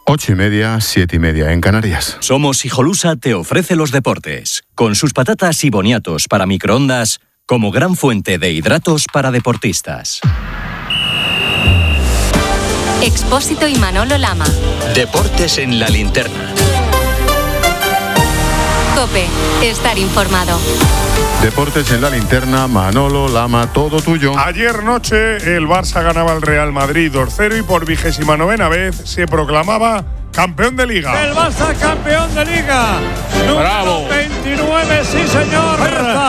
8:30, 7:30 en Canarias. Somos Hijolusa te ofrece los deportes, con sus patatas y boniatos para microondas como gran fuente de hidratos para deportistas. Expósito y Manolo Lama. Deportes en la linterna. COPE, estar informado. Deportes en la linterna, Manolo Lama, todo tuyo. Ayer noche el Barça ganaba al Real Madrid 2-0 y por 29ª vez se proclamaba campeón de Liga. El Barça campeón de Liga. Bravo. Número 29, sí señor.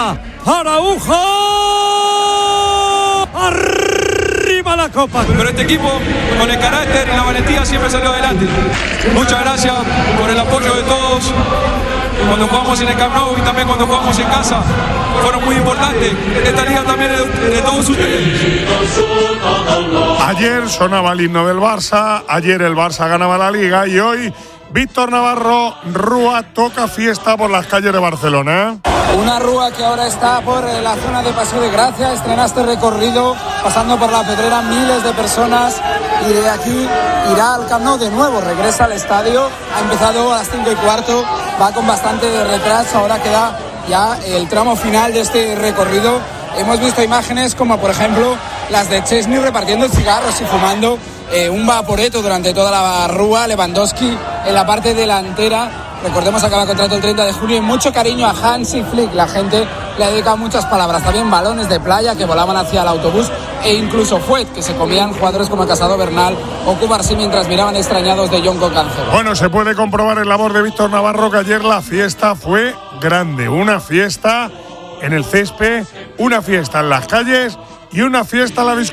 Araujo. Arriba la copa. Pero este equipo, con el carácter y la valentía, siempre salió adelante. Muchas gracias por el apoyo de todos. Cuando jugamos en el Camp Nou y también cuando jugamos en casa, fueron muy importantes. Esta liga también es de todos ustedes. Ayer sonaba el himno del Barça, ayer el Barça ganaba la Liga y hoy Víctor Navarro, Rúa toca fiesta por las calles de Barcelona. Una Rúa que ahora está por la zona de Paseo de Gracia, estrena este recorrido pasando por la Pedrera, miles de personas, y de aquí irá al Camp Nou de nuevo, regresa al estadio, ha empezado a las 5:15, va con bastante de retraso, ahora queda ya el tramo final de este recorrido. Hemos visto imágenes como por ejemplo las de Chesney repartiendo cigarros y fumando un vaporeto durante toda la Rúa, Lewandowski en la parte delantera. Recordemos, acaba contrato el 30 de junio y mucho cariño a Hansi Flick. La gente le ha dedicado muchas palabras. También balones de playa que volaban hacia el autobús e incluso fuet que se comían jugadores como Casado Bernal o Cubarsí mientras miraban extrañados de John Cancelo. Bueno, se puede comprobar en la voz de Víctor Navarro que ayer la fiesta fue grande. Una fiesta en el césped, una fiesta en las calles y una fiesta en la discoteca.